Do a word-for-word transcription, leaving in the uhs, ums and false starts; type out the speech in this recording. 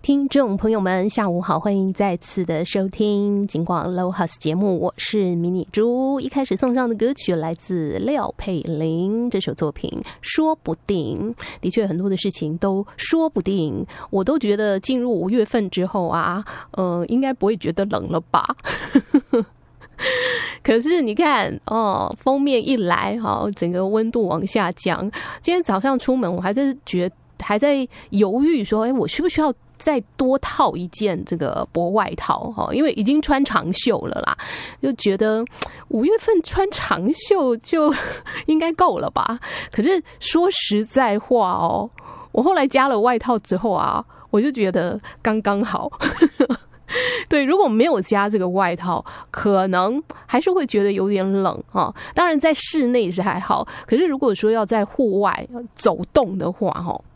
听众朋友们下午好，欢迎再次的收听警广 Low House 节目，我是迷你猪。一开始送上的歌曲来自廖佩玲，这首作品说不定。的确很多的事情都说不定，我都觉得进入五月份之后啊，呃，应该不会觉得冷了吧可是你看哦，封面一来，好，整个温度往下降。今天早上出门，我还在觉得还在犹豫说，哎，我需不需要再多套一件这个薄外套哈？因为已经穿长袖了啦，就觉得五月份穿长袖就应该够了吧？可是说实在话哦，我后来加了外套之后啊，我就觉得刚刚好。对，如果没有加这个外套，可能还是会觉得有点冷啊。当然在室内是还好，可是如果说要在户外走动的话，